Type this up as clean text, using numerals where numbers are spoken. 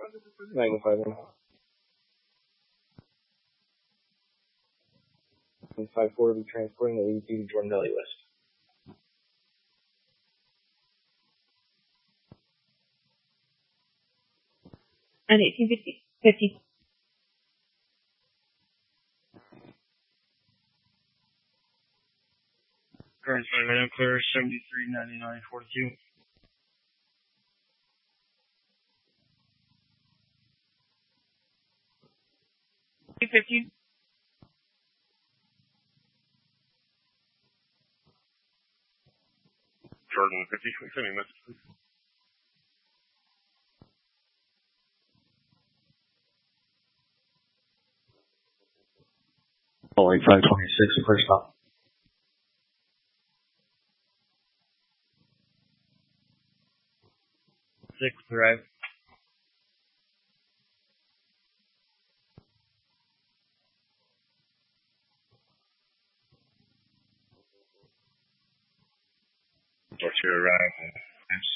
Magnify them. 5-4 will be transporting the ADP to Jordan Valley West. And 1850. Current flight right now, clear 739942. 250. Jordan 50, send me a message, please. Boeing 526, first stop. Six, arrive. Or to arrive.